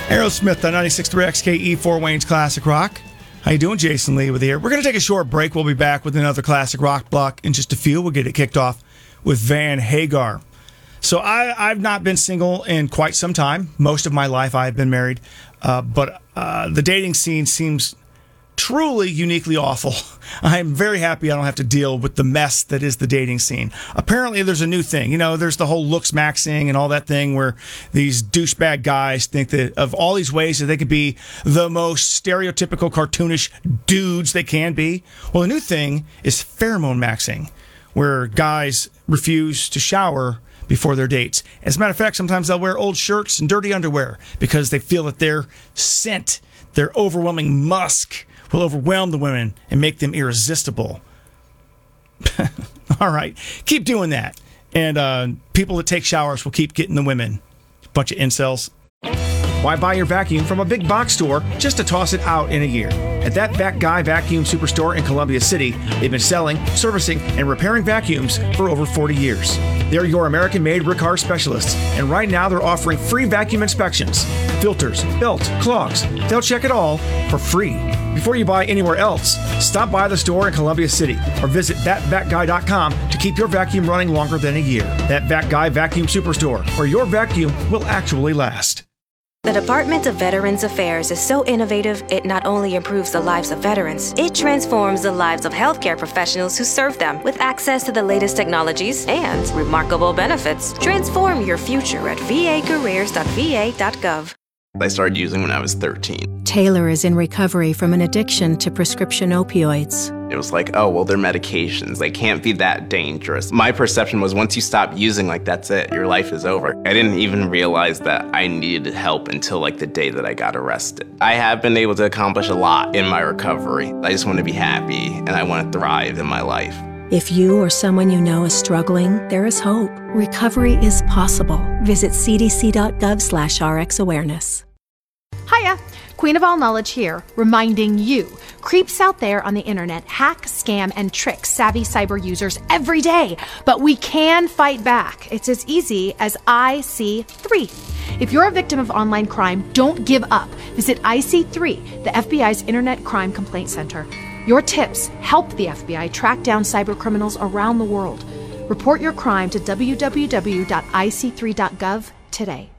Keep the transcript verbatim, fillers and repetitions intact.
Aerosmith on ninety-six point three X K E, Fort Wayne's Classic Rock. How you doing? Jason Lee with you here. We're going to take a short break. We'll be back with another Classic Rock block in just a few. We'll get it kicked off with Van Hagar. So I, I've not been single in quite some time. Most of my life I've been married. Uh, but uh, the dating scene seems truly uniquely awful. I'm very happy I don't have to deal with the mess that is the dating scene. Apparently there's a new thing. You know, there's the whole looks maxing and all that thing where these douchebag guys think that of all these ways that they could be the most stereotypical cartoonish dudes they can be. Well, the new thing is pheromone maxing, where guys refuse to shower before their dates. As a matter of fact, sometimes they'll wear old shirts and dirty underwear because they feel that their scent, their overwhelming musk, will overwhelm the women and make them irresistible. All right, keep doing that. And uh, people that take showers will keep getting the women. Bunch of incels. Why buy your vacuum from a big box store just to toss it out in a year? At that Vac Guy Vacuum Superstore in Columbia City, they've been selling, servicing, and repairing vacuums for over forty years. They're your American-made Riccar specialists, and right now they're offering free vacuum inspections. Filters, belt, clogs. They'll check it all for free. Before you buy anywhere else, stop by the store in Columbia City or visit that vac guy dot com to keep your vacuum running longer than a year. That Vac Guy Vacuum Superstore, where your vacuum will actually last. The Department of Veterans Affairs is so innovative, it not only improves the lives of veterans, it transforms the lives of healthcare professionals who serve them with access to the latest technologies and remarkable benefits. Transform your future at v a careers dot v a dot gov. I started using when I was thirteen. Taylor is in recovery from an addiction to prescription opioids. It was like, oh, well, they're medications. They can't be that dangerous. My perception was once you stop using, like, that's it. Your life is over. I didn't even realize that I needed help until, like, the day that I got arrested. I have been able to accomplish a lot in my recovery. I just want to be happy, and I want to thrive in my life. If you or someone you know is struggling, there is hope. Recovery is possible. Visit c d c dot gov slash r x awareness. Hiya, Queen of All Knowledge here, reminding you, creeps out there on the internet hack, scam, and trick savvy cyber users every day, but we can fight back. It's as easy as I C three. If you're a victim of online crime, don't give up. Visit I C three, the F B I's Internet Crime Complaint Center. Your tips help the F B I track down cyber criminals around the world. Report your crime to w w w dot i c three dot gov today.